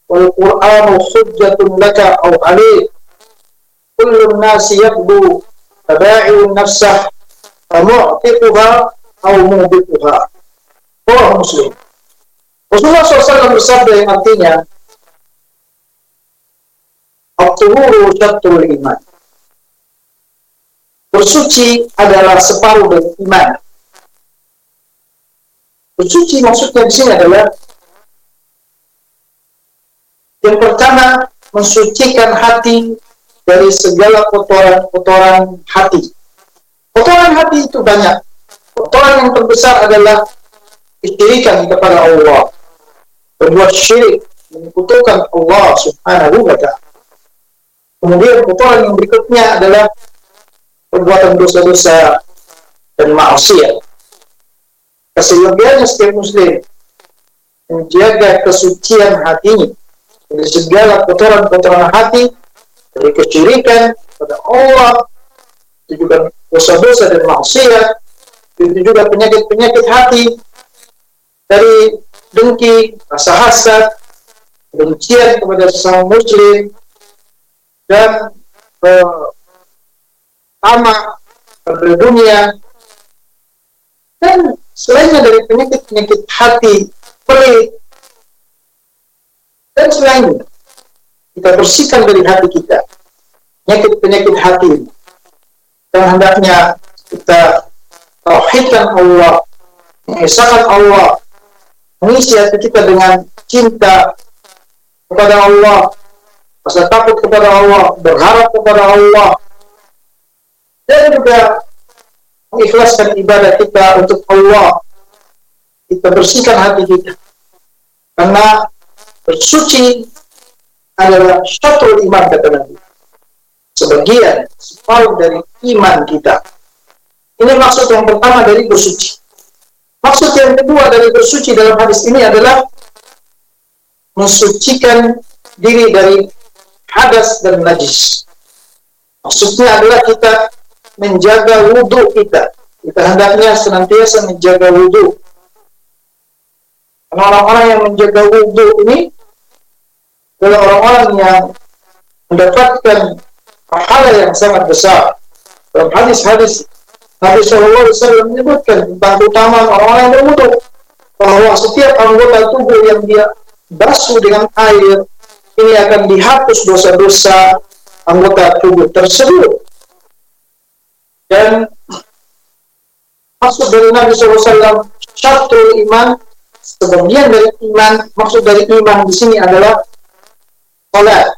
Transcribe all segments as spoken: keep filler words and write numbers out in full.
wal Qur'anu hujjatun laka aw alaik. Kullu nasi yabdu taba'i'un nafsah famu'tiquha aw mubiquha. Oh Muslim. Rasulullah shallallahu alaihi wasallam bersabda yang artinya at-tuhuru syatrul iman. Bersuci adalah separuh dari iman. Bersuci maksudnya di sini adalah yang pertama, mensucikan hati dari segala kotoran-kotoran hati. Kotoran hati itu banyak. Kotoran yang terbesar adalah kesyirikan kepada Allah, berbuat syirik, menyekutukan Allah Subhanahu wa ta'ala. Kemudian kotoran yang berikutnya adalah perbuatan dosa-dosa dan maksiat. Keseyogiannya setiap muslim menjaga kesucian hatinya dari segala kotoran-kotoran hati, dari kesyirikan kepada Allah, itu juga dosa-dosa dan maksiat, itu juga penyakit-penyakit hati, dari dengki, rasa hasad, kebencian kepada sesama muslim, dan eh, tamak pada dunia, dan selainnya dari penyakit-penyakit hati, pelit, dan selainnya. Kita bersihkan dari hati kita penyakit-penyakit hati, dan hendaknya kita tauhidkan Allah, mengesahkan Allah, mengisi hati kita dengan cinta kepada Allah, rasa takut kepada Allah, berharap kepada Allah, dan juga mengikhlaskan ibadah kita untuk Allah. Kita bersihkan hati kita, karena bersuci adalah syatrul iman, kata Nabi, sebagian, separuh dari iman kita. Ini maksud yang pertama dari bersuci. Maksud yang kedua dari bersuci dalam hadis ini adalah mensucikan diri dari hadas dan najis. Maksudnya adalah kita menjaga wudhu kita. Kita hendaknya senantiasa menjaga wudhu. Karena orang-orang yang menjaga wudhu ini adalah orang-orang yang mendapatkan pahala yang sangat besar. Dalam hadis-hadis Nabi shallallahu alaihi wasallam menyebutkan tentang keutamaan orang-orang yang berwudhu, bahwa setiap anggota tubuh yang dia basuh dengan air ini akan dihapus dosa-dosa anggota tubuh tersebut. Dan maksud dari Nabi shallallahu alaihi wasallam syatrul iman, sebagian dari iman, maksud dari iman di sini adalah salat.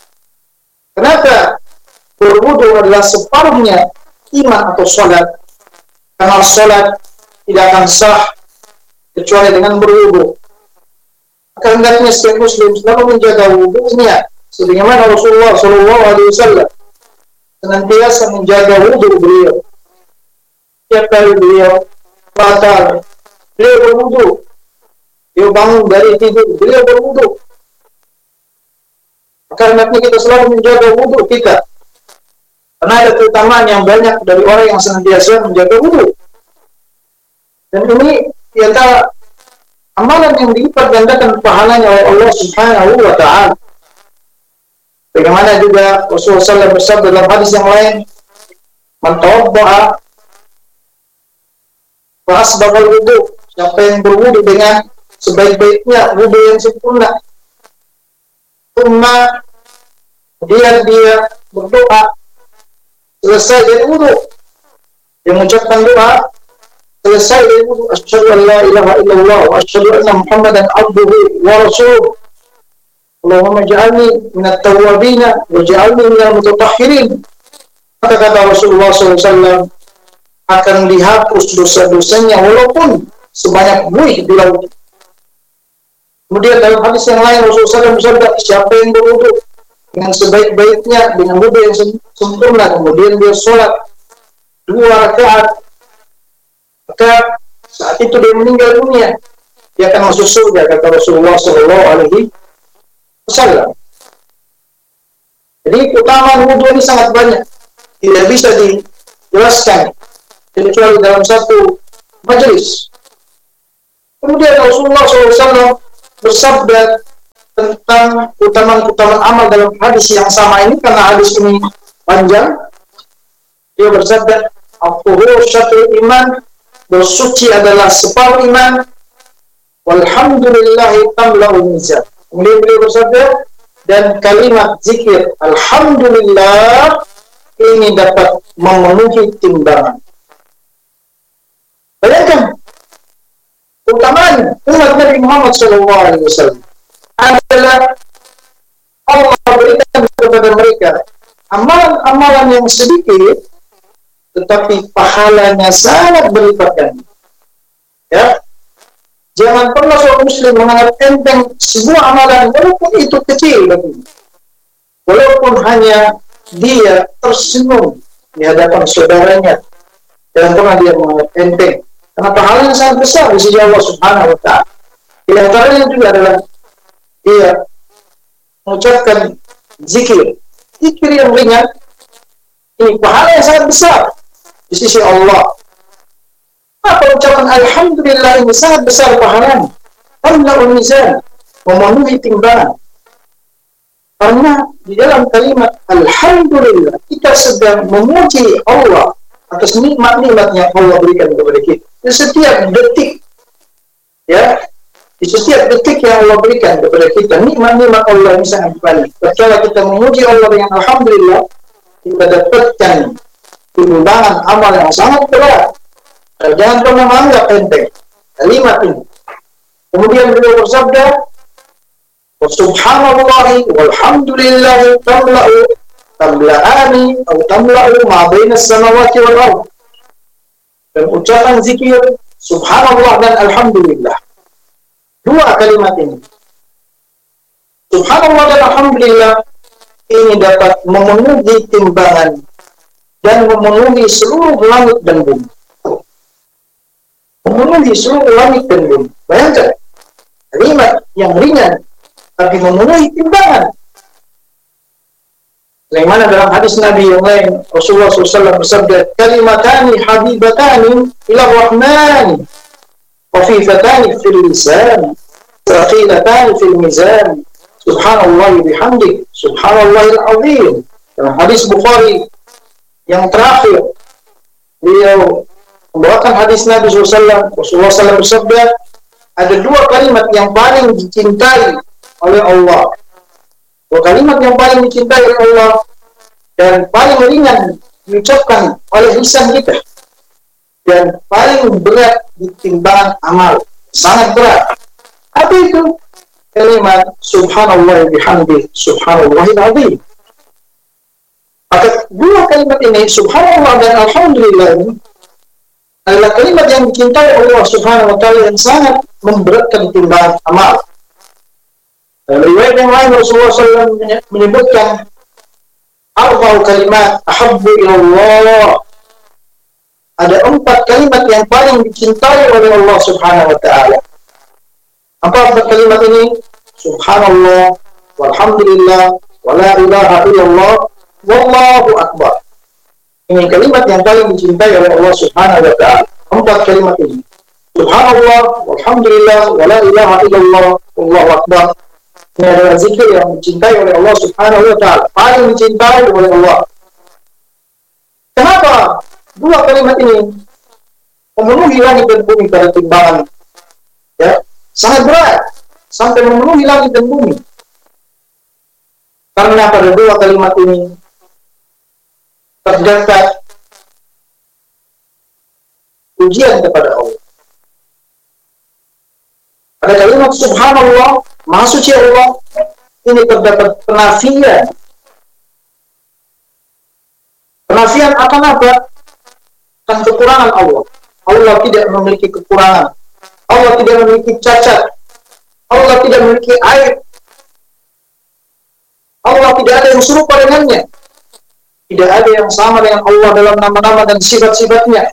Kenapa berwudu adalah separuhnya iman atau salat? Karena salat tidak akan sah kecuali dengan berwudu. Maka hendaknya setiap muslim selalu menjaga wudunya, sebagaimana Rasulullah shallallahu alaihi wasallam senantiasa menjaga wudu beliau. Setiap kali beliau batal, beliau berwudu. Beliau bangun dari tidur, beliau berwudu. Maka hendaknya kita selalu menjaga wudu kita, karena ada keutamaan yang banyak dari orang yang senantiasa menjaga wudu. Dan ini di antara amalan yang dilipat gandakan pahalanya oleh Allah Subhanahu wa ta'ala. Bagaimana juga Rasulullah shallallahu alaihi wasallam bersabda dalam hadis yang lain, man tawadda'a wa asbagha wudu, siapa yang berwudu dengan sebaik-baiknya wudu yang sempurna, Umma, kemudian dia berdoa selesai dari wudu, dia mengucapkan doa selesai dari wudu, asyhadu an la ilaha illallah wa asyhadu anna muhammadan abduhu wa rasuluh, Allahumma ja'alni minat tawwabina wa ja'alni minal mutatahhirin. Maka kata Rasulullah shallallahu alaihi wasallam, akan dihapus dosa-dosanya walaupun sebanyak buih di laut. Kemudian dalam hadis yang lain Rasulullah shallallahu alaihi wasallam bersabda, siapa yang berwudu dengan sebaik-baiknya, dengan wudu yang sempurna, kemudian dia sholat dua rakaat, maka saat itu dia meninggal dunia, dia akan masuk surga, kata Rasulullah shallallahu alaihi wasallam. Jadi keutamaan wudu ini sangat banyak, tidak bisa dijelaskan kecuali dalam satu majelis. Kemudian Rasulullah shallallahu alaihi wasallam bersabda tentang utamaan-utamaan amal dalam hadis yang sama ini, karena hadis ini panjang. Dia bersabda, "Al-tuhur syatrul iman," bersuci adalah separuh iman. "Walhamdulillahi tamla'ul mizan." Kemudian beliau bersabda, dan kalimat zikir alhamdulillah ini dapat memenuhi timbangan. Bayangkan utamaan umat Nabi Muhammad shallallahu alaihi wasallam adalah Allah berikan kepada mereka amalan-amalan yang sedikit, tetapi pahalanya sangat berlipat ganda. Ya, jangan pernah seorang muslim menganggap enteng sebuah amalan, walaupun itu kecil, walaupun hanya dia tersenyum di hadapan saudaranya, jangan pernah dia menganggap enteng, karena pahalanya sangat besar di sisi Allah Subhanahu wa Ta'ala. Di antaranya juga adalah dia mengucapkan zikir, zikir yang ringan, ini pahala yang sangat besar di sisi Allah. Apa ucapan alhamdulillah ini sangat besar pahalanya, tamla'ul mizan, memenuhi timbangan. Karena di dalam kalimat alhamdulillah kita sedang memuji Allah atas nikmat-nikmatnya Allah berikan kepada kita. Di setiap detik, ya, di setiap detik yang Allah berikan kepada kita, nikmat-nikmat Allah yang sangat banyak. Ketika kita memuji Allah dengan alhamdulillah, kita dapatkan timbangan amal yang sangat berat. Jangan pernah menganggap enteng kalimat ini. Kemudian beliau bersabda, subhanallahi walhamdulillahi tamla'u tamla'ani atau tamla'u ma baina as-samawati wal ardh. Dan ucapan zikir subhanallah dan alhamdulillah, dua kalimat ini, subhanallah dan alhamdulillah, ini dapat memenuhi timbangan dan memenuhi seluruh langit dan bumi. Memenuhi seluruh langit dan bumi. Bayangkan, kalimat yang ringan tapi memenuhi timbangan. Bagaimana dalam hadis Nabi yang lain, Rasulullah shallallahu alaihi wasallam bersabda, kalimatani habibatani ila rahmani, khafifatani fil lisan, thaqilatani fil mizan, subhanallah bihamdi, subhanallahil azim. Dalam hadis Bukhari yang terakhir, beliau membawakan hadis Nabi shallallahu alaihi wasallam. Rasulullah shallallahu alaihi wasallam bersabda, ada dua kalimat yang paling dicintai oleh Allah, dua kalimat yang paling dicintai oleh Allah dan paling ringan diucapkan oleh lisan kita dan paling berat di timbangan amal, sangat berat. Apa itu? Kalimat subhanallah bihamdi, subhanallahil azim. Maka dua kalimat ini, subhanallah dan alhamdulillah, ini adalah kalimat yang dicintai Allah Subhanahu wa Ta'ala yang sangat memberatkan timbangan amal. Dalam riwayat yang lain, Rasulullah shallallahu alaihi wasallam menyebutkan arba'u kalimat ahabbu ilallah. Ada empat kalimat yang paling dicintai oleh Allah Subhanahu wa Ta'ala. Apa empat kalimat ini? Subhanallah, walhamdulillah, wa la ilaha illallah, wallahu akbar. Ini kalimat yang paling dicintai oleh Allah Subhanahu wa Ta'ala. Empat kalimat ini, subhanallah, walhamdulillah, wa la ilaha illallah, wallahu akbar. Ini adalah zikir yang dicintai oleh Allah Subhanahu wa Ta'ala, paling dicintai oleh Allah. Kenapa dua kalimat ini memenuhi langit dan bumi pada timbangan, ya, sangat berat sampai memenuhi langit dan bumi? Karena pada dua kalimat ini terdapat ujian kepada Allah. Pada kalimat subhanallah, maha suci Allah, ini terdapat penafian. Penafian akan apa? Akan kekurangan Allah. Allah tidak memiliki kekurangan. Allah tidak memiliki cacat. Allah tidak memiliki aib. Allah tidak ada yang serupa dengannya. Tidak ada yang sama dengan Allah dalam nama-nama dan sifat-sifatnya.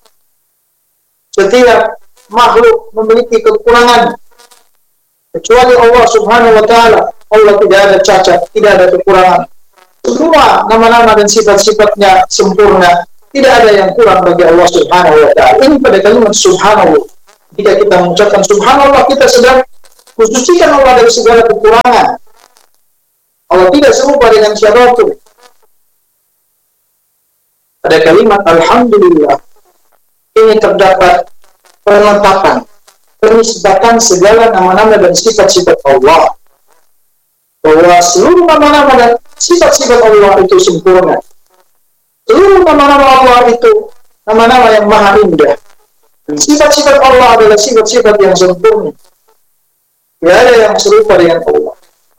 Setiap makhluk memiliki kekurangan, kecuali Allah Subhanahu wa Ta'ala. Allah tidak ada cacat, tidak ada kekurangan. Semua nama-nama dan sifat-sifatnya sempurna. Tidak ada yang kurang bagi Allah Subhanahu wa Ta'ala. Ini pada kalimat subhanallah. Jika kita mengucapkan subhanallah, kita sedang Khususkan Allah dari segala kekurangan. Allah tidak serupa dengan siapapun. Pada kalimat Alhamdulillah ini terdapat penetapan, penisbatan segala nama-nama dan sifat-sifat Allah. Bahwa seluruh nama-nama dan sifat-sifat Allah itu sempurna. Seluruh nama-nama Allah itu nama-nama yang maha indah. Dan sifat-sifat Allah adalah sifat-sifat yang sempurna. Tidak ada yang serupa dengan Allah.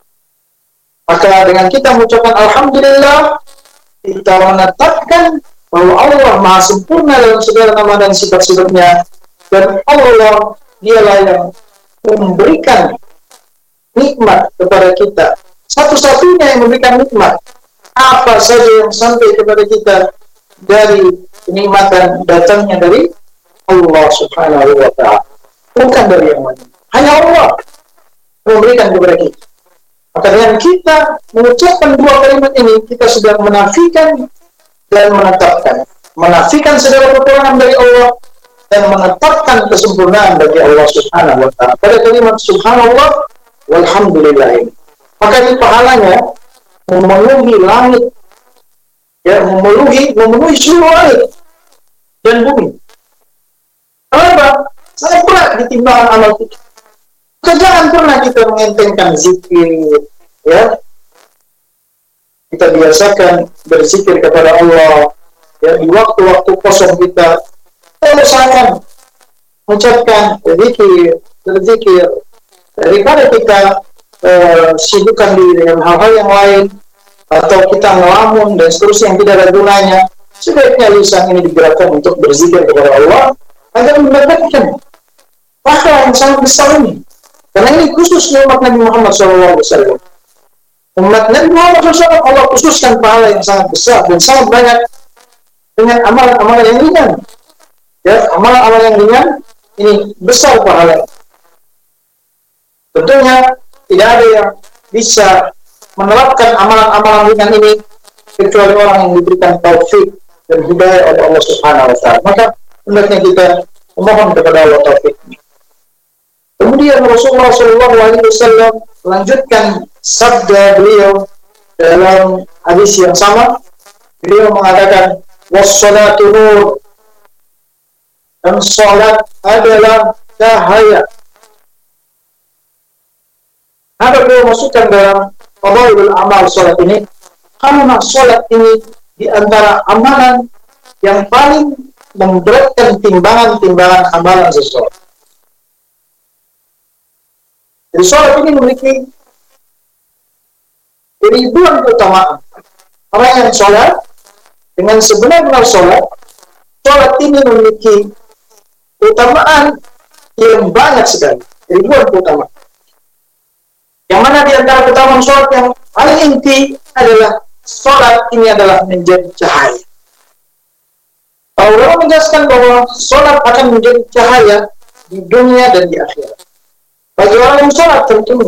Maka dengan kita mengucapkan Alhamdulillah, kita menetapkan bahwa Allah maha sempurna dalam segala nama dan sifat-sifatnya. Dan Allah dialah yang memberikan nikmat kepada kita. Satu-satunya yang memberikan nikmat. Apa saja yang sampai kepada kita dari kenikmatan datangnya dari Allah Subhanahu wa Ta'ala. Bukan dari yang lain. Hanya Allah memberikan kepada kita. Maka dengan kita mengucapkan dua kalimat ini, kita sudah menafikan dan menetapkan. Menafikan segala kekurangan dari Allah dan menetapkan kesempurnaan bagi Allah Subhanahu wa Ta'ala. Pada kalimat Subhanallah walhamdulillah ini. Maka ini pahalanya memenuhi langit, ya, memenuhi, memenuhi seluruh langit dan bumi. Kenapa? Sangat berat ditimbang amal kita. Maka jangan pernah kita mengentengkan zikir, ya. Kita biasakan berzikir kepada Allah, ya, di waktu-waktu kosong kita. Kita usahakan mengucapkan berzikir, berzikir daripada kita uh, sibukkan diri dengan hal-hal yang lain atau kita ngelamun dan seterusnya yang tidak ada gunanya. Sebaiknya lisan ini digerakkan untuk berzikir kepada Allah agar mendapatkan pahala yang sangat besar ini. Karena ini khusus umat Nabi Muhammad shallallahu alaihi wasallam. Umat Nabi Muhammad shallallahu alaihi wasallam Allah khususkan pahala yang sangat besar dan sangat banyak dengan amalan-amalan yang ringan. Ya, amalan-amalan yang ringan ini besar pahala. Tentunya tidak ada yang bisa menerapkan amalan-amalan ringan ini kecuali orang yang diberikan taufik dan hidayah oleh Allah Subhanahu wa Ta'ala. Maka hendaknya kita memohon kepada Allah taufik. Kemudian Rasulullah shallallahu alaihi wasallam melanjutkan sabda beliau dalam hadis yang sama. Beliau mengatakan, wassalatu nur, dan salat adalah cahaya. Apa beliau masukkan dalam fadailul amal salat ini? Karena salat ini di antara amalan yang paling memberatkan timbangan-timbangan amalan seseorang. Jadi salat ini memiliki ribuan keutamaan. Orang yang salat dengan sebenar-benar salat, salat ini memiliki keutamaan yang banyak sekali, ribuan keutamaan. Yang mana di antara keutamaan salat yang paling inti adalah salat ini adalah menjadi cahaya. Allah menjelaskan bahwa salat akan menjadi cahaya di dunia dan di akhirat. Bagi orang yang sholat tentunya.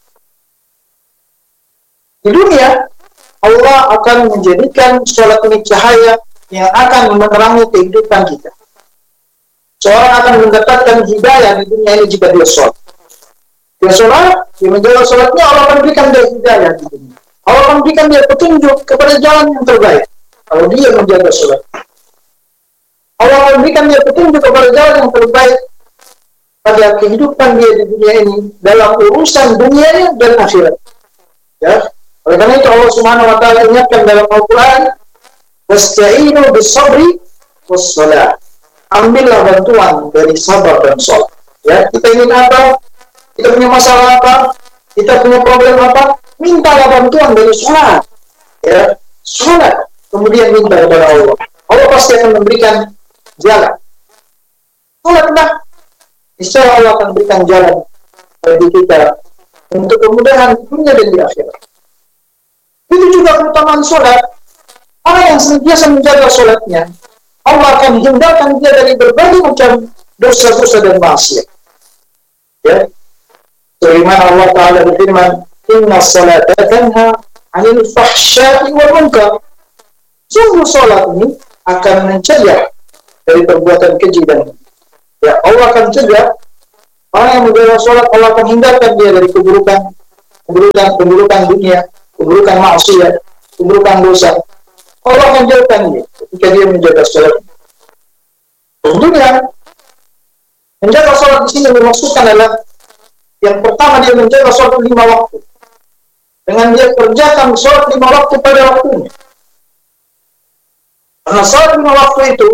Di dunia, Allah akan menjadikan sholat ini cahaya yang akan menerangi kehidupan kita. Seorang akan mendapatkan hidayah di dunia ini jika dia sholat. Dia sholat, dia menjaga sholatnya, Allah akan berikan dia hidayah di dunia. Allah akan berikan dia petunjuk kepada jalan yang terbaik. Kalau dia menjaga sholat, Allah akan berikan dia petunjuk kepada jalan yang terbaik pada kehidupan dia di dunia ini dalam urusan dunianya dan akhirat. Ya, oleh karena itu Allah Subhanahu wa Ta'ala ingatkan dalam Al-Quran, wasta'inu bis-sabri was-shalah. Ambillah bantuan dari sabar dan sholat. Ya, kita ingin apa? Kita punya masalah apa? Kita punya problem apa? Mintalah bantuan dari sholat. Ya, sholat. Kemudian minta kepada Allah. Allah pasti akan memberikan jalan. Sholatlah. Insya Allah akan berikan jalan bagi kita untuk kemudahan dunia dan di akhirat. Itu juga keutamaan sholat. Orang yang senantiasa menjaga sholatnya, Allah akan hindarkan dia dari berbagai macam dosa-dosa dan maksiat. Ya, sebagaimana Allah Taala berfirman, Inna salata tanha 'anil fahsya'i wal munkar. Sungguh sholat ini akan mencegah dari perbuatan keji dan ya, Allah akan cegah Orang yang menjaga sholat, Allah akan hindarkan dia dari keburukan, keburukan, keburukan dunia, keburukan maksiat, keburukan dosa. Allah akan jauhkan dia ketika dia menjaga sholat. Tentunya menjaga sholat di sini dimaksudkan adalah yang pertama dia menjaga sholat lima waktu. Dengan dia kerjakan sholat lima waktu pada waktunya. Karena sholat lima waktu itu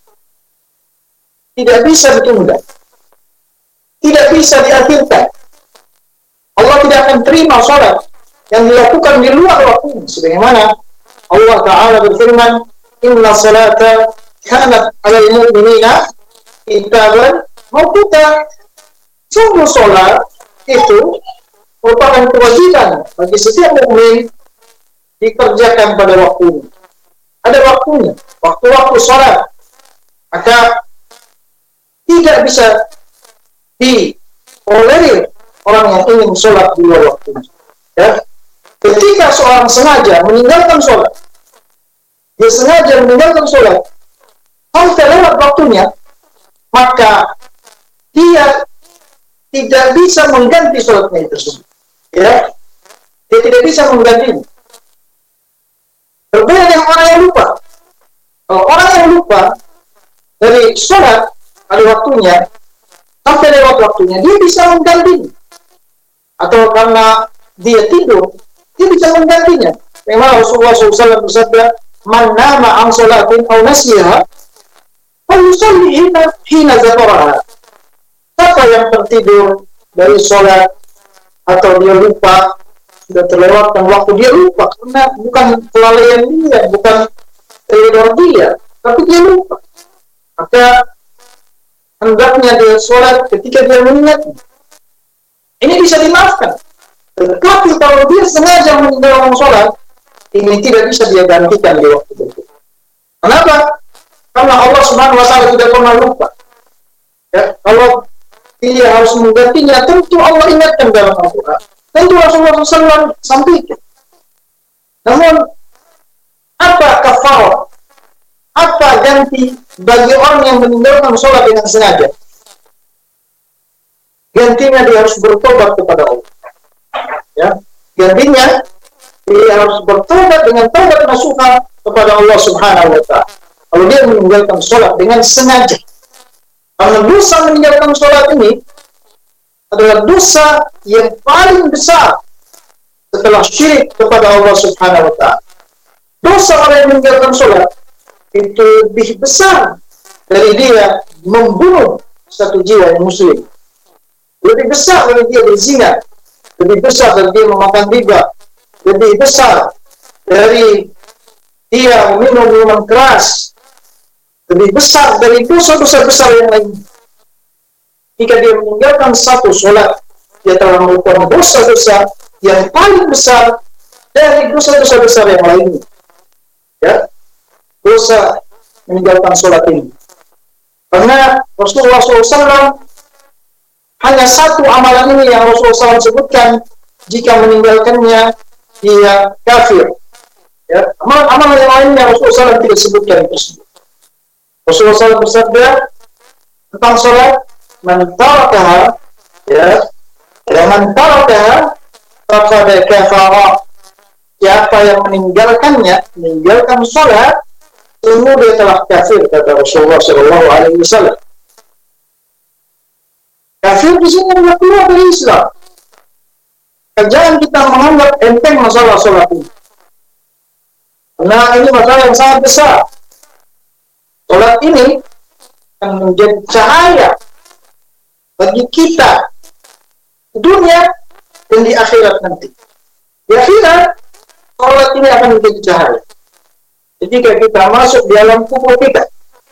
tidak bisa ditunda, tidak bisa diakhirkan. Allah tidak akan terima sholat yang dilakukan di luar waktunya. Sebagaimana Allah Ta'ala berfirman, Inna salata kanat alal mu'minina kitaban mawquta. Sungguh sholat itu merupakan kewajiban bagi setiap mukmin dikerjakan pada waktunya. Ada waktunya, waktu-waktu sholat. Maka tidak bisa ditolerir orang yang ingin sholat di luar waktunya. Ya. Ketika seorang sengaja meninggalkan sholat, dia sengaja meninggalkan sholat sampai lewat waktunya, maka dia tidak bisa mengganti sholatnya tersebut. Ya, dia tidak bisa menggantinya. Berbeda dengan orang yang lupa. Kalau orang yang lupa dari sholat pada waktunya sampai lewat waktunya, dia bisa menggantinya. Atau karena dia tidur, dia bisa menggantinya. Memang Rasulullah shallallahu alaihi wasallam bersabda, "Man nama an sholatin aw nasiha, falyusalli hina zakaraha." Siapa yang tertidur dari sholat atau dia lupa, sudah terlewatkan waktu, dia lupa karena bukan kelalaian dia, bukan teror dia, tapi dia lupa. Maka hendaknya dia sholat ketika dia mengingat. Ini bisa dimaafkan. Tetapi kalau dia sengaja meninggalkan sholat, ini tidak bisa dia gantikan di waktu itu. Kenapa? Karena Allah Subhanahu wa taala tidak pernah lupa. Ya, kalau dia harus menggantinya, tentu Allah ingatkan dalam Al-Quran. Tentu Rasulullah shallallahu alaihi wasallam sampaikan. Namun, apa kafarah? Apa ganti bagi orang yang meninggalkan sholat dengan sengaja? Gantinya dia harus bertobat kepada Allah. Ya, gantinya dia harus bertobat dengan taubat nasuha kepada Allah Subhanahu wa taala. Kalau dia meninggalkan sholat dengan sengaja, karena dosa meninggalkan sholat ini adalah dosa yang paling besar setelah syirik kepada Allah Subhanahu wa taala. Dosa orang yang meninggalkan sholat itu lebih besar dari dia membunuh satu jiwa yang muslim. Lebih besar dari dia berzina, lebih besar dari dia memakan riba, lebih besar dari dia minum minuman keras, lebih besar dari dosa-dosa besar yang lain. Jika dia meninggalkan satu sholat, dia telah melakukan dosa-dosa yang paling besar dari dosa-dosa besar yang lainnya. Ya, dosa meninggalkan sholat ini. Karena Rasulullah shallallahu alaihi wasallam hanya satu amalan ini yang Rasulullah shallallahu alaihi wasallam sebutkan, jika meninggalkannya dia kafir. Ya, amalan-amalan yang lainnya Rasulullah shallallahu alaihi wasallam tidak sebutkan tersebut. Rasulullah shallallahu alaihi wasallam bersabda tentang sholat, man tarakaha, ya, ya man tarakaha faqad kafara. Siapa yang meninggalkannya, meninggalkan sholat, sungguh dia telah kafir, kata Rasulullah shallallahu alaihi wasallam. Kafir di sini adalah keluar dari Islam. Jangan kita menganggap enteng masalah sholat ini. Karena ini masalah yang sangat besar. Sholat ini akan menjadi cahaya bagi kita di dunia dan di akhirat nanti. Di akhirat, sholat ini akan menjadi cahaya. Ketika kita masuk di alam kubur kita,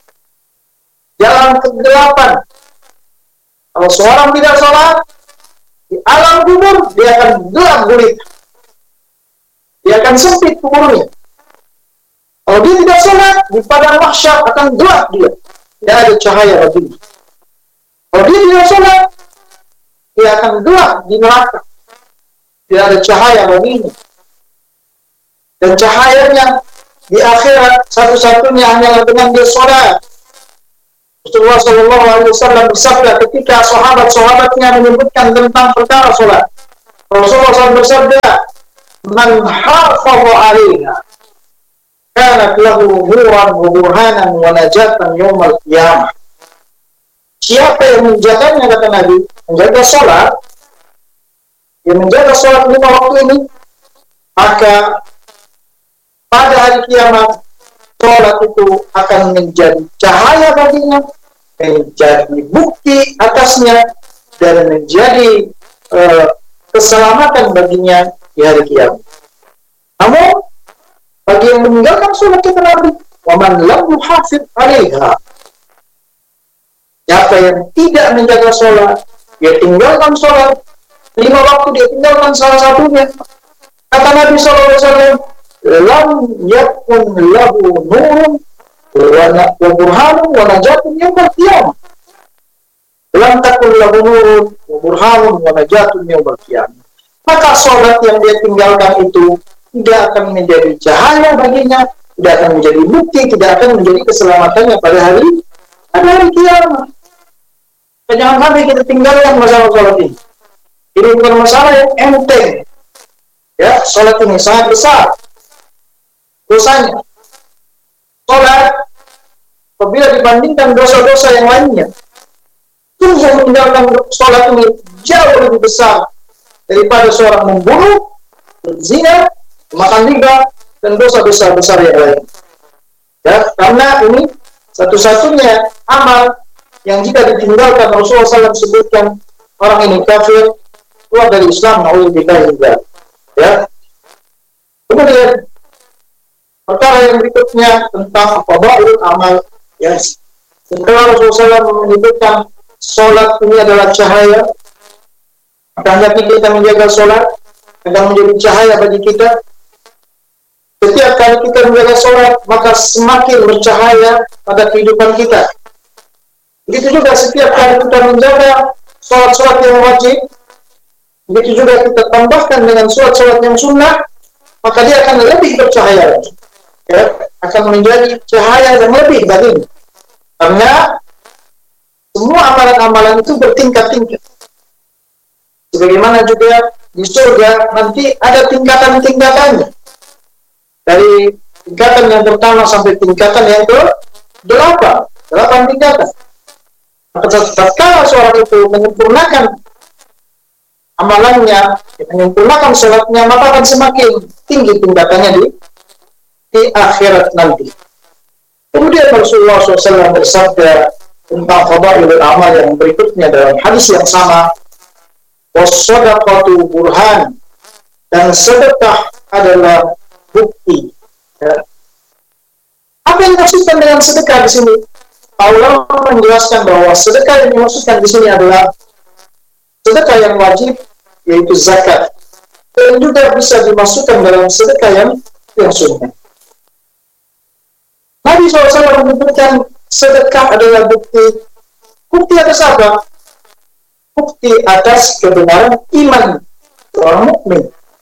jalan kegelapan. Kalau seorang tidak sholat, di alam kubur dia akan gelap gulita. Dia akan sempit kuburnya. Kalau dia tidak sholat, di padang mahsyar akan gelap dia. Tidak ada cahaya baginya. Kalau dia tidak sholat, dia akan gelap di neraka. Tidak ada cahaya baginya. Dan cahayanya di akhirat satu-satunya hanyalah dengan dia sholat. Rasulullah Shallallahu Alaihi Wasallam bersabda ketika sahabat-sahabatnya menyebutkan tentang perkara sholat. Rasulullah shallallahu alaihi wasallam bersabda, "Man hafadha 'alaiha kanat lahu nuran wa burhanan wa najatan yaumal qiyamah." Siapa yang menjaganya, kata Nabi, menjaga sholat, yang menjaga sholat lima waktu ini, maka pada hari kiamat sholat itu akan menjadi cahaya baginya, menjadi bukti atasnya, dan menjadi uh, keselamatan baginya di hari kiamat. Namun bagi yang meninggalkan sholat, kata Nabi, "Waman lam yuhafidh 'alaiha," siapa yang tidak menjaga sholat, dia tinggalkan sholat lima waktu, dia tinggalkan salah satunya, kata Nabi shallallahu alaihi wasallam, "Lam yakun lahu nurun wa burhanun wa najatun yaumal qiyamah." Lam takun lahu nurun wa burhanun wa najatun yaumal qiyamah. Maka sholat yang dia tinggalkan itu tidak akan menjadi cahaya baginya, tidak akan menjadi bukti, tidak akan menjadi keselamatannya pada hari pada hari kiamat. Jangan sampai kita tinggalkan masalah sholat ini. Ini bukan masalah yang enteng. Ya, sholat ini sangat besar dosanya. Sholat apabila dibandingkan dosa-dosa yang lainnya, sungguh meninggalkan sholat ini jauh lebih besar daripada seorang membunuh, berzina, makan riba, dan dosa besar-besar yang lain. Ya, karena ini satu-satunya amal yang jika ditinggalkan Rasulullah shallallahu alaihi wasallam sebutkan orang ini kafir, keluar dari Islam, na'udzubillah. Ya. Kemudian perkara yang berikutnya tentang fadailul amal, ya. Setelah Rasulullah shallallahu alaihi wasallam menyebutkan sholat ini adalah cahaya, maka hendaknya kita menjaga sholat agar menjadi cahaya bagi kita. Setiap kali kita menjaga sholat, maka semakin bercahaya pada kehidupan kita. Begitu juga setiap kali kita menjaga sholat-sholat yang wajib, begitu juga kita tambahkan dengan sholat-sholat yang sunnah, maka dia akan lebih bercahaya, ya, akan menjadi cahaya yang lebih baginya. Karena semua amalan-amalan itu bertingkat-tingkat. Sebagaimana juga di surga nanti ada tingkatan-tingkatannya. Dari tingkatan yang pertama sampai tingkatan yang ke delapan, delapan tingkatan. Maka tatkala seorang itu menyempurnakan amalannya, menyempurnakan sholatnya, maka akan semakin tinggi tingkatannya di, di akhirat nanti. Kemudian Rasulullah shallallahu alaihi wasallam bersabda tentang fadailul amal yang berikutnya dalam hadis yang sama, was-shadaqatu burhan, dan sedekah adalah bukti. Ya. Apa yang dimaksudkan dengan sedekah di sini? Allah menjelaskan bahwa sedekah yang dimaksudkan di sini adalah sedekah yang wajib, yaitu zakat, dan juga bisa dimasukkan dalam sedekah yang yang sunnah. Nabi shallallahu alaihi wasallam menyebutkan sedekah adalah bukti. Bukti atas apa? Bukti atas kebenaran iman seorang mukmin.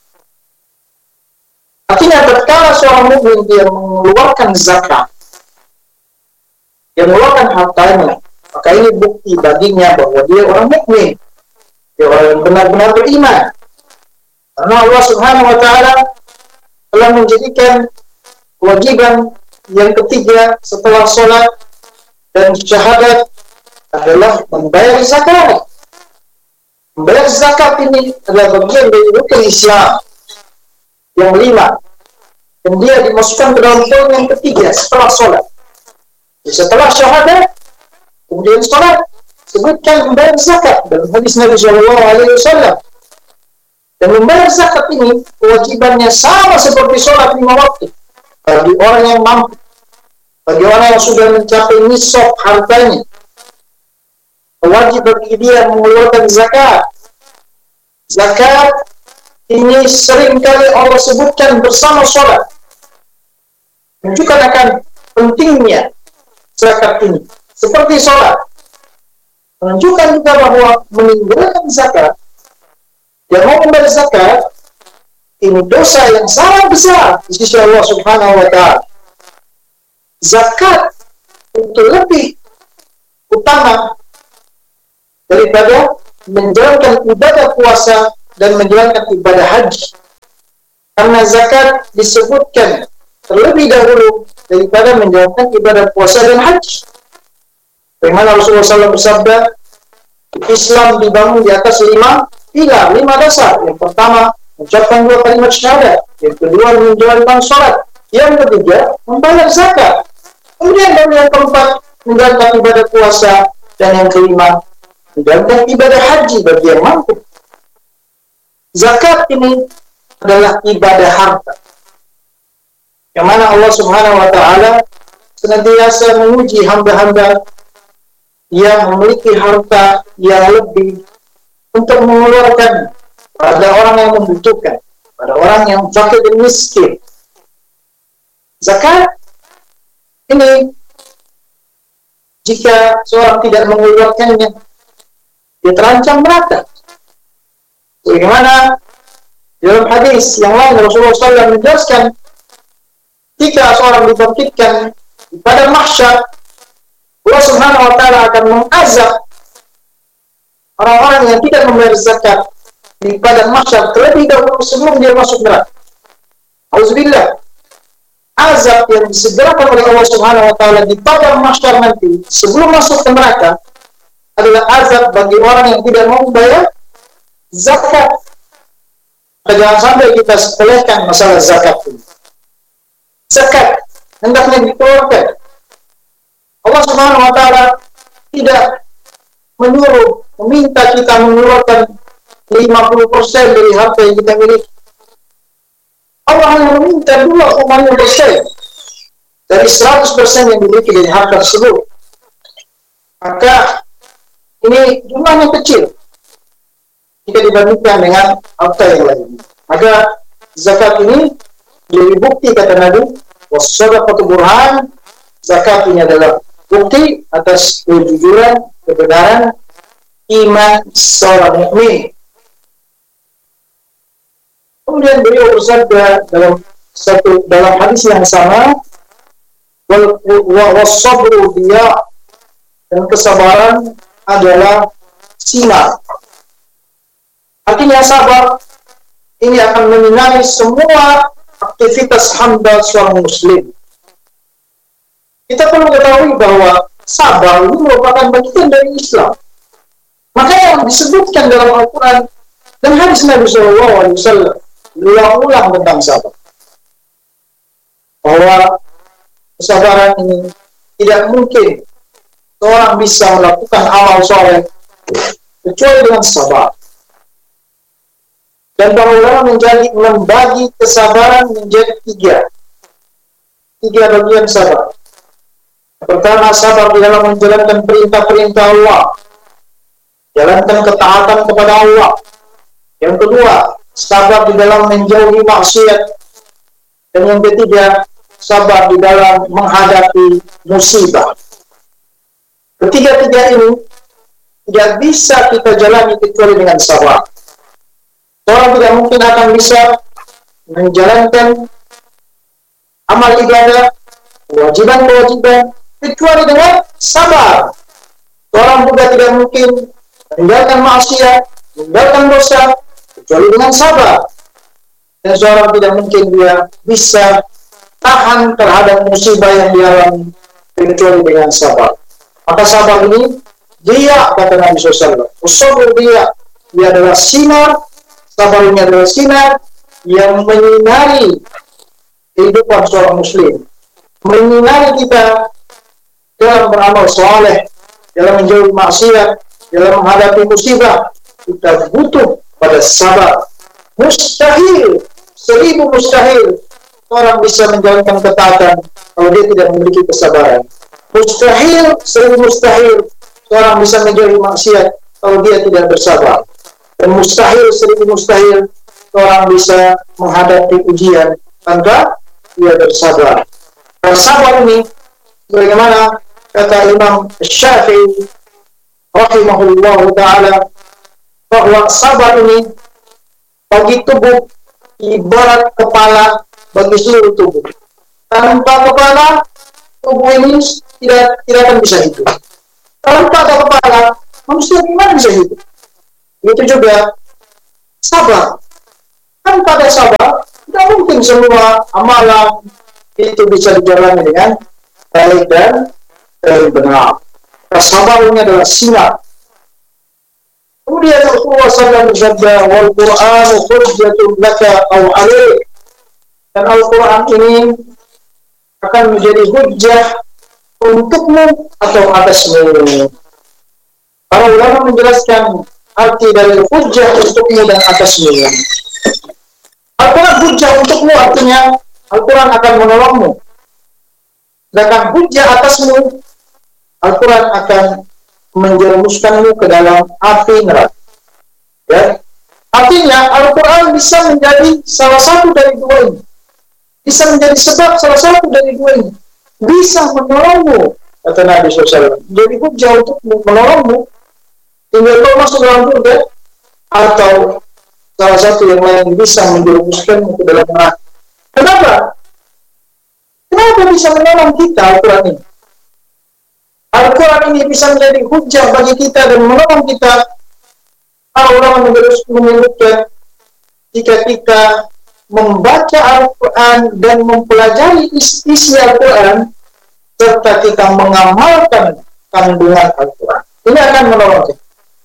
Artinya tatkala seorang mukmin dia mengeluarkan zakat, dia mengeluarkan hartanya, maka ini bukti baginya bahwa dia orang mukmin, dia orang yang benar-benar beriman. Karena Allah Subhanahu wa taala telah menjadikan kewajiban yang ketiga setelah sholat dan syahadat adalah membayar zakat. Membayar zakat ini adalah bagian dari rukun Islam yang lima, dan dia dimasukkan ke dalam poin yang ketiga setelah sholat. Setelah syahadat, kemudian sholat, sebutkan membayar zakat dalam hadis Nabi Shallallahu Alaihi Wasallam. Dan membayar zakat ini kewajibannya sama seperti sholat lima waktu bagi orang yang mampu, bagi orang yang sudah mencapai nisab hartanya. Wajib bagi dia mengeluarkan zakat. Zakat ini seringkali Allah sebutkan bersama sholat, menunjukkan akan pentingnya zakat ini seperti sholat, menunjukkan juga bahwa meninggalkan zakat, yang mau membayar zakat ini dosa yang sangat besar di sisi Allah Subhanahu wa taala. Zakat itu lebih utama daripada menjalankan ibadah puasa dan menjalankan ibadah haji. Karena zakat disebutkan terlebih dahulu daripada menjalankan ibadah puasa dan haji. Bagaimana Rasulullah shallallahu alaihi wasallam bersabda, Islam dibangun di atas lima pilar, lima dasar. Yang pertama, mengucapkan dua kalimat syahadat. Yang kedua, menjalankan sholat. Yang ketiga, membayar zakat. Kemudian baru yang keempat, menjalankan ibadah puasa. Dan yang kelima, menjalankan ibadah haji bagi yang mampu. Zakat ini adalah ibadah harta, yang mana Allah Subhanahu wa Ta'ala senantiasa menguji hamba-hamba yang memiliki harta yang lebih untuk mengeluarkan pada orang yang membutuhkan, pada orang yang fakir dan miskin. Zakat ini, jika seorang tidak mengeluarkannya, dia terancam neraka. Bagaimana dalam hadis yang lain Rasulullah shallallahu alaihi wasallam menjelaskan, jika seorang dibangkitkan pada mahsyar, Allah Subhanahu wa Ta'ala akan mengazab orang-orang yang tidak membayar zakat di padang mahsyar terlebih dahulu sebelum dia masuk neraka. Auzubillah. Azab yang disegerakan oleh Allah Subhanahu wa Ta'ala di padang mahsyar nanti sebelum masuk ke neraka adalah azab bagi orang yang tidak mau membayar zakat. Jangan sampai kita sepelekan masalah zakat ini. Zakat hendaknya dikeluarkan. Allah Subhanahu wa Ta'ala tidak menyuruh, meminta kita mengeluarkan lima puluh persen dari harta yang kita miliki. Allah hanya meminta dua koma lima persen dari seratus persen yang dimiliki dari harta tersebut. Maka ini jumlahnya kecil jika dibandingkan dengan harta yang lain. Maka zakat ini jadi bukti, kata Nabi, was-shadaqatu burhan. Zakat ini adalah bukti atas kejujuran, kebenaran iman seorang mukmin. Kemudian beliau bersabda dalam satu dalam hadis yang sama, wal was-sabru dia, dan kesabaran adalah sinar. Artinya sabar ini akan menyinari semua aktivitas hamba seorang muslim. Kita perlu ketahui bahwa sabar ini merupakan bagian dari Islam. Maka yang disebutkan dalam Al-Quran dan hadis Nabi shallallahu alaihi wasallam berulang-ulang tentang sabar, bahwa kesabaran ini tidak mungkin seorang bisa melakukan amal soleh kecuali dengan sabar. Dan para ulama menjadi membagi kesabaran menjadi tiga tiga bagian sabar. Pertama, sabar di dalam menjalankan perintah-perintah Allah, jalankan ketaatan kepada Allah. Yang kedua, sabar di dalam menjauhi maksiat. Dan yang ketiga, sabar di dalam menghadapi musibah. Ketiga-tiga ini tidak bisa kita jalani kecuali dengan sabar. Seorang tidak mungkin akan bisa menjalankan amal ibadah, kewajiban-kewajiban, kecuali dengan sabar. Seorang juga tidak mungkin meninggalkan maksiat, meninggalkan dosa, kecuali dengan sabar. Dan seorang tidak mungkin dia bisa tahan terhadap musibah yang dialami kecuali dengan sabar. Maka sabar ini, dia, kata Nabi shallallahu alaihi wasallam, usul dia, dia adalah sinar. Sabar ini adalah sinar yang menyinari kehidupan seorang muslim, menyinari kita dalam beramal soleh, dalam menjauhi maksiat, dalam menghadapi musibah. Kita butuh pada sabar. Mustahil, seribu mustahil orang bisa menjalankan ketaatan kalau dia tidak memiliki kesabaran. Mustahil, seribu mustahil orang bisa menjauhi maksiat kalau dia tidak bersabar. Dan mustahil, seribu mustahil orang bisa menghadapi ujian tanpa dia bersabar. Dan sabar ini, bagaimana kata Imam Syafi'i rahimahullah ta'ala, bahwa sabar ini bagi tubuh ibarat kepala bagi seluruh tubuh. Tanpa kepala, tubuh ini tidak, tidak akan bisa hidup. Kalau tak ada kepala, manusia gimana bisa hidup? Itu juga sabar. Kan pada sabar, tidak mungkin semua amalan itu bisa dijalani dengan baik dan benar. Kesabarannya adalah sinar. Kemudian Rasulullah shallallahu alaihi wasallam bersabda, "Wal Qur'anu hujjatun laka aw 'alaik." Dan Al-Quran ini akan menjadi hujjah untukmu atau atasmu. Para ulama menjelaskan arti dari hujjah untukmu dan atasmu. Al-Quran hujjah untukmu artinya Al-Quran akan menolongmu. Sedangkan hujjah atasmu, Al-Quran akan menjerumuskanmu ke dalam api neraka. Ya. Artinya Al-Quran bisa menjadi salah satu dari dua ini. Bisa menjadi sebab salah satu dari dua ini. Bisa menolongmu, kata Nabi shallallahu alaihi wasallam. Jadi hujjah untuk menolongmu, tinggal kau masuk dalam surga, atau salah satu yang lain bisa menjerumuskanmu ke dalam neraka. Kenapa? Kenapa bisa menolong kita Al-Quran ini? Al-Quran ini bisa menjadi hujjah bagi kita dan menolong kita. Orang menyebutkan jika kita membaca Al-Quran dan mempelajari isi Al-Quran serta kita mengamalkan kandungan Al-Quran, ini akan menolong kita.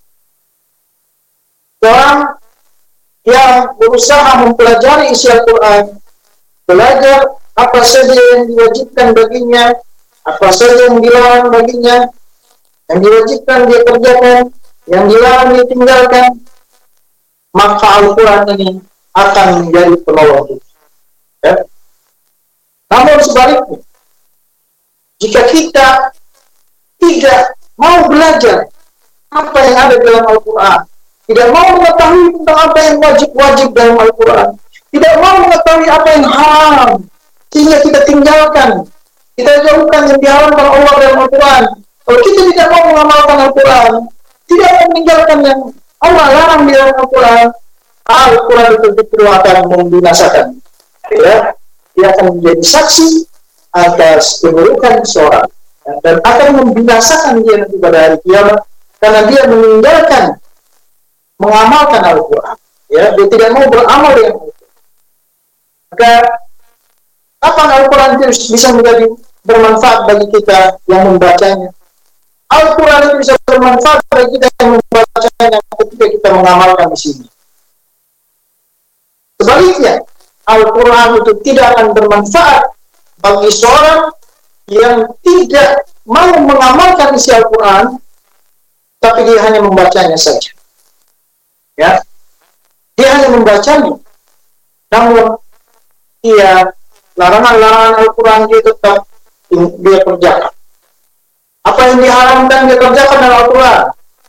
Orang yang berusaha mempelajari isi Al-Quran, belajar apa saja yang diwajibkan baginya, apa saja yang dilarang baginya, yang diwajibkan dia kerjakan, yang dilarang dia tinggalkan, maka Al-Quran ini akan menjadi penolong kita. Ya. Namun sebaliknya, jika kita tidak mau belajar apa yang ada dalam Al-Quran, tidak mau mengetahui tentang apa yang wajib-wajib dalam Al-Quran, tidak mau mengetahui apa yang haram, sehingga kita tinggalkan, kita jauhkan yang diharamkan Allah dalam Al-Quran. Kalau kita tidak mau mengamalkan Al-Quran, tidak mau meninggalkan yang Allah larang di dalam Al-Quran, Al-Quran itu betul akan membinasakan. Ya, dia akan menjadi saksi atas keburukan seorang dan akan membinasakan dia nanti pada hari kiamat karena dia meninggalkan mengamalkan Al-Quran. Ya, dia tidak mau beramal dengan Al-Quran. Maka kapan Al-Quran itu bisa menjadi bermanfaat bagi kita yang membacanya? Al-Quran itu bisa bermanfaat bagi kita yang membacanya ketika kita mengamalkan di sini. Sebaliknya, Al-Quran itu tidak akan bermanfaat bagi seorang yang tidak mau mengamalkan isi Al-Quran, tapi dia hanya membacanya saja. Ya, dia hanya membacanya, namun dia larangan-larangan Al-Quran dia tetap dia kerjakan. Apa yang diharamkan dia kerjakan dalam Al-Quran.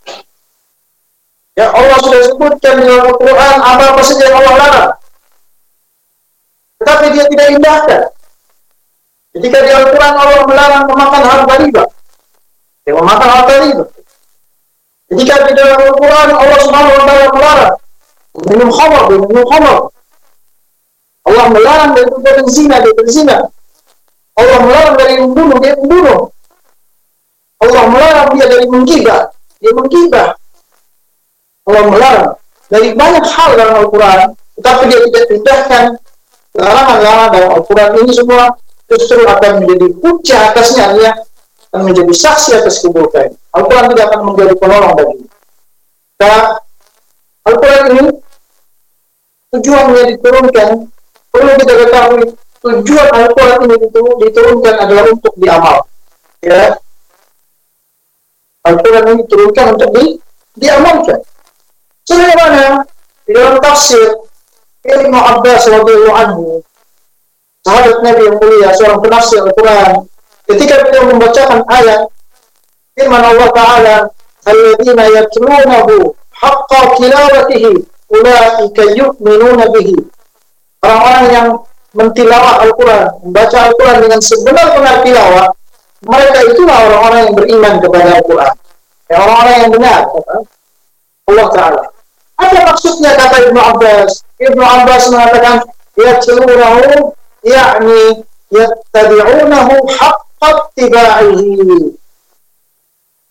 Ya, Allah sudah sebutkan di dalam Al-Quran apa-apa saja yang Allah larang, tetapi dia tidak indahkan. Ketika di Al-Quran Allah melarang memakan harta riba, dia memakan harta riba. Ketika di dalam Al-Quran Allah Subhanahu wa taala melarang minum khamar, minum khamar. Allah melarang dari perbuatan zina, dari berzina. Allah melarang dari membunuh, dia membunuh. Allah melarang dia dari menggibah, dia menggibah. Allah melarang dari banyak hal dalam Al-Quran, tetapi dia tidak pindahkan larangan-larangan dalam Al-Quran ini semua justru akan menjadi hujjah atasnya, ya, akan menjadi saksi atas keburukan. Al-Quran tidak akan menjadi penolong bagi kita. Nah, Al-Quran ini tujuannya diturunkan, perlu kita ketahui tujuan Al-Quran ini diturunkan adalah untuk diamal. Ya, Al-Quran ini diturunkan untuk di, diamalkan. Sebagaimana di dalam tafsir Ibnu Abbas radhiyallahu anhu, sahabat Nabi yang mulia, seorang penafsir Al-Quran, ketika beliau membacakan ayat firman Allah Ta'ala, "Alladzina yatlunahu haqqa tilawatihi ulaika yu'minuna bihi." Orang-orang yang mentilawah Al-Quran, membaca Al-Quran dengan sebenar-benar tilawah, mereka itulah orang-orang yang beriman kepada Al-Quran. Ya, orang-orang yang benar, kata Allah Ta'ala. Apa maksudnya kata Ibnu Abbas? Ibnu Abbas mengatakan, yatlunahu, yakni yattabi'unahu haqqa ittiba'ihi.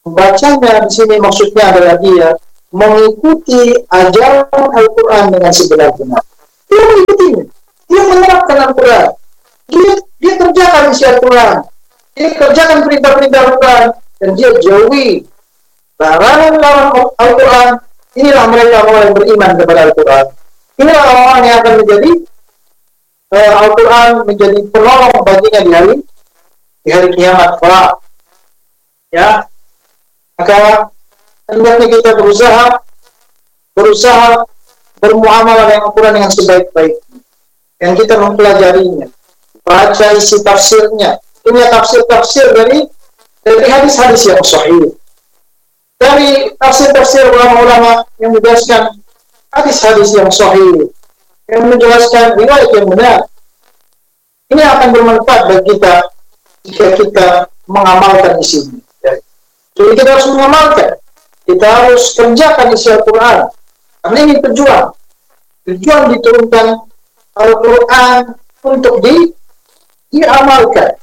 Membacanya di sini maksudnya adalah dia mengikuti ajaran Al-Quran dengan sebenar-benar. Dia mengikutinya, dia menerapkan Al-Quran, dia, dia kerjakan isi Al-Quran, dia kerjakan perintah-perintah Al-Quran, dan dia jauhi larangan-larangan Al-Quran. Inilah mereka orang yang beriman kepada Al-Quran. Inilah orang yang akan menjadi uh, Al-Quran menjadi penolong baginya di hari di hari kiamat. Pak. Ya, maka hendaknya kita berusaha berusaha bermuamalah dengan Al-Quran dengan sebaik-baiknya. Yang kita mempelajarinya, baca isi tafsirnya, punya tafsir-tafsir dari dari hadis-hadis yang sahih, dari tafsir-tafsir ulama-ulama yang menjelaskan hadis-hadis yang sahih, yang menjelaskan riwayat yang benar. Ini akan bermanfaat bagi kita jika kita mengamalkan isinya. Jadi kita harus mengamalkan, kita harus kerjakan isi Al-Quran. Karena ini tujuan, tujuan diturunkan Al-Quran untuk di, diamalkan.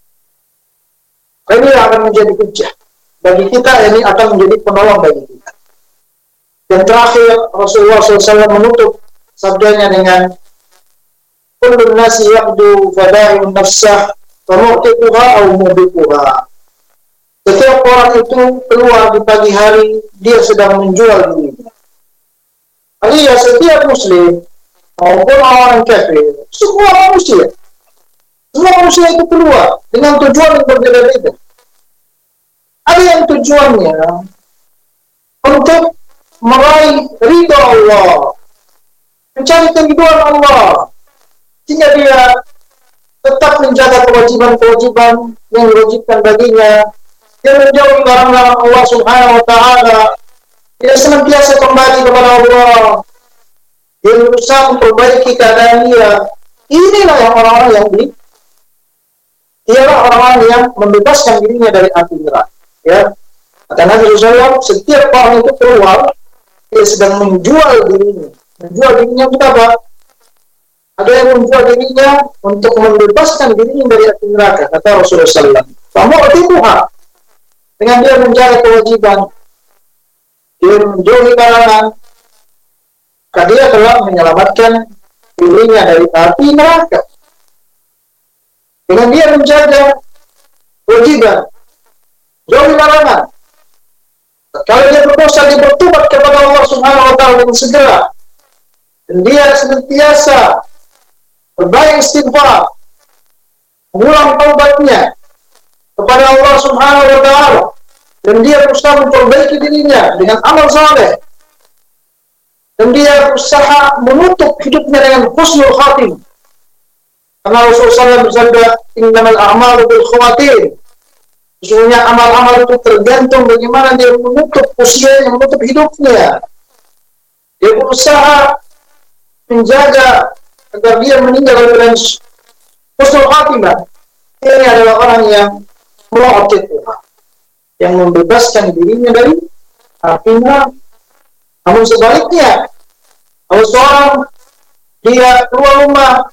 Ini akan menjadi hujjah bagi kita, ini akan menjadi penolong bagi kita. Dan terakhir Rasulullah shallallahu alaihi wasallam menutup sabdanya dengan kullun nasi yaqdu fada'iun nafsah wa mu'tiquha aw mubiquha. Setiap orang itu keluar di pagi hari, dia sedang menjual dirinya. Alias setiap muslim maupun orang kafir, semua manusia, semua manusia itu keluar dengan tujuan yang berbeda-beda. Ada yang tujuannya untuk meraih ridha Allah, mencari keridhaan Allah, sehingga dia tetap menjaga kewajiban-kewajiban yang diwajibkan baginya. Dia menjauhi larang-larang Allah Subhanahu wa Ta'ala. Dia senantiasa kembali kepada Allah. Dia berusaha memperbaiki keadaan dia. Inilah yang orang-orang yang di ialah orang-orang yang membebaskan dirinya dari api neraka. Ya, kata Nabi shallallahu alaihi wasallam, setiap orang itu keluar, dia sedang menjual dirinya. Menjual dirinya untuk apa? Ada yang menjual dirinya untuk membebaskan dirinya dari api neraka. Kata Rasulullah shallallahu alaihi wasallam, kamu atiquha. Dengan dia menjaga kewajiban, dia menjauhi larangan, maka dia telah menyelamatkan dirinya dari api neraka. Dengan dia menjaga kewajiban, jauhi larangan, kalau dia berdosa, dia bertobat kepada Allah Subhanahu wa Ta'ala dengan segera, dan dia senantiasa berbaik istighfar, mengulang taubatnya kepada Allah Subhanahu wa Ta'ala, dan dia berusaha memperbaiki dirinya dengan amal saleh, dan dia berusaha menutup hidupnya dengan husnul khatim. Karena Rasulullah shallallahu alaihi wasallam bersabda, innamal a'malu bil khawatim. Sesungguhnya amal-amal itu tergantung bagaimana dia menutup usianya, menutup hidupnya. Dia berusaha menjaga agar dia meninggal dengan husnul khatimah. Ini adalah orang yang mu'tiquha, yang membebaskan dirinya dari api neraka. Namun sebaliknya, kalau seorang dia keluar rumah,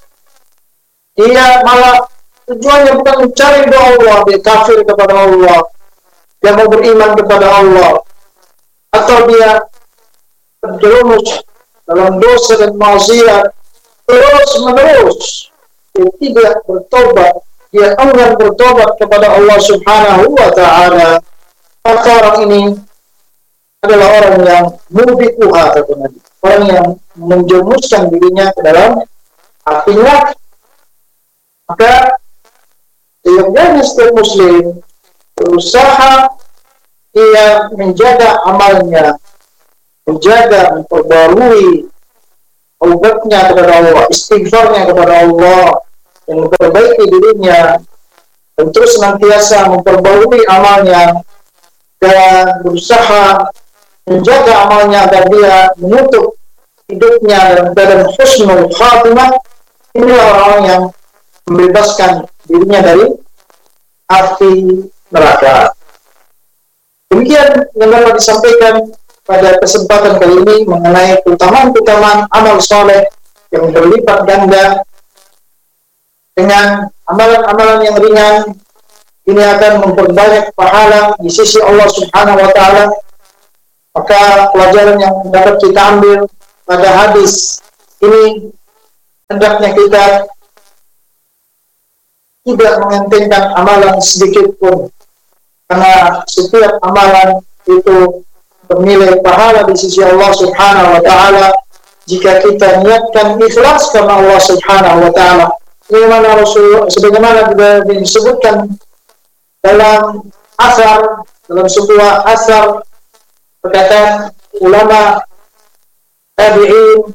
dia malah tujuannya bukan mencari doa Allah, dia kafir kepada Allah, dia mau beriman kepada Allah, atau dia terjerumus dalam dosa dan maksiat terus menerus, dia tidak bertobat, dia enggan bertobat kepada Allah Subhanahu wa Ta'ala, maka orang ini adalah orang yang mubiquha, orang yang menjerumuskan dirinya ke dalam api neraka. Maka seyogyanya setiap muslim berusaha dia menjaga amalnya, menjaga, memperbarui taubatnya kepada Allah, istighfarnya kepada Allah, dan memperbaiki dirinya, dan terus senantiasa memperbarui amalnya, dan berusaha menjaga amalnya agar dia menutup hidupnya dalam keadaan husnul khatimah. Inilah orang yang membebaskan dirinya dari api neraka. Demikian yang dapat disampaikan pada kesempatan kali ini mengenai keutamaan-keutamaan amal soleh yang berlipat ganda dengan amalan-amalan yang ringan ini akan memperbanyak pahala di sisi Allah Subhanahu wa taala. Maka pelajaran yang dapat kita ambil pada hadis ini, hendaknya kita tidak mengentengkan amalan sedikit pun, karena setiap amalan itu bernilai pahala di sisi Allah Subhanahu wa taala jika kita niatkan ikhlas karena Allah Subhanahu wa taala. Sebagaimana Rasul sebagaimana disebutkan dalam asar, dalam sebuah asar, perkataan ulama tabi'in,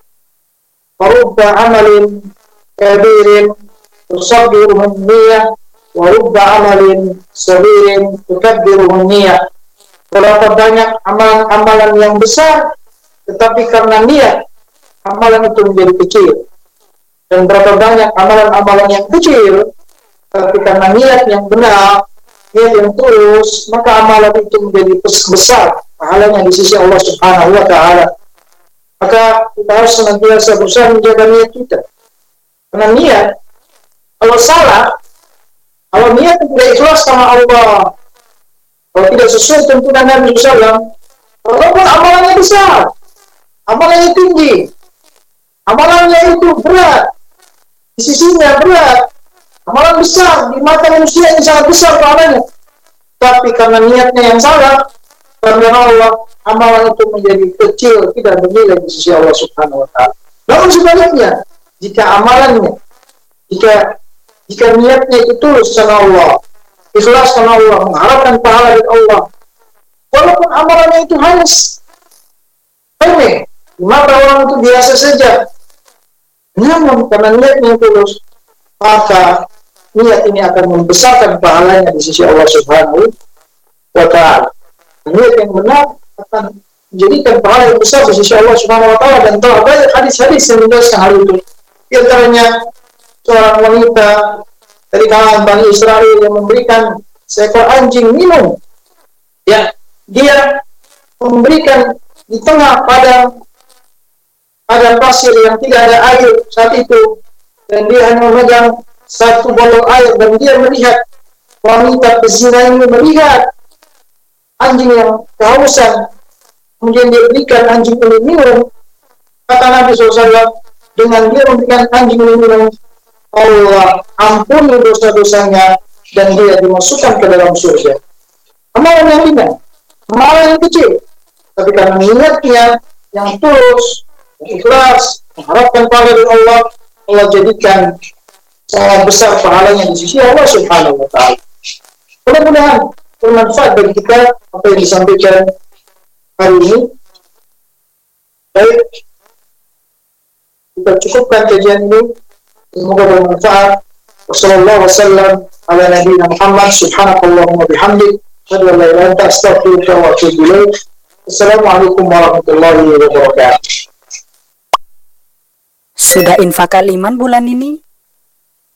"Rubba amalin kabirin tusabbiruhu niyyah wa rubba amalin sabirin tukabbiruhu niyyah." Berapa banyak amalan-amalan yang besar, tetapi karena niat amalan itu menjadi kecil. Dan berapa banyak amalan-amalan yang kecil, tapi karena niat yang benar, niat yang tulus, maka amalan itu menjadi besar pahalanya di sisi Allah Subhanahu wa taala. Maka kita harus senantiasa berusaha menjaga niat kita. Karena niat, kalau salah, kalau niat tidak ikhlas sama Allah, kalau tidak sesuai tuntunan Nabi shallallahu alaihi wasallam, walaupun amalannya besar, amalannya tinggi, amalannya itu berat, di sisinya berat, amalan besar, di mata manusia yang sangat besar pahalanya, tapi karena niatnya yang salah, karena Allah, amalan itu menjadi kecil, tidak bernilai di sisi Allah Subhanahu wa taala. Namun sebaliknya, jika amalannya, jika jika niatnya itu tulus sama Allah, ikhlas sama Allah, mengharapkan pahala dari Allah, walaupun amalannya itu halus, remeh, di mata orang itu biasa saja, namun karena niatnya tulus, maka niat ini akan membesarkan pahalanya di sisi Allah Subhanahu wa taala. Niat yang benar akan menjadikan pahala yang besar di sisi Allah Subhanahu wa taala, dan telah banyak hadis-hadis yang menjelaskan hal itu. Di antaranya seorang wanita dari kalangan Bani Israel yang memberikan seekor anjing minum. Ya, dia memberikan di tengah padang ada pasir yang tidak ada air saat itu, dan dia hanya memegang satu botol air, dan dia melihat wanita pezina ini melihat anjing yang kehausan, kemudian dia berikan anjing ini minum. Kata Nabi shallallahu alaihi wasallam, dengan dia memberikan anjing ini minum, Allah ampuni dosa-dosanya dan dia dimasukkan ke dalam surga. Amalan yang ringan, amalan yang kecil, tapi karena niatnya yang tulus, yang ikhlas, mengharapkan pahala dari Allah, Allah jadikan sangat besar pahalanya di sisi Allah Subhanahu wa taala. Mudah-mudahan bermanfaat bagi kita apa yang disampaikan hari ini. Baik, kita cukupkan kajian ini. Semoga bermanfaat. Wassallallahu wasallam ala nabiyina Muhammad. Subhanakallahumma bihamdik, asyhadu an la ilaha illa anta, astaghfiruka wa atubu ilaik. Assalamualaikum warahmatullahi wabarakatuh. Sudah infak iman bulan ini?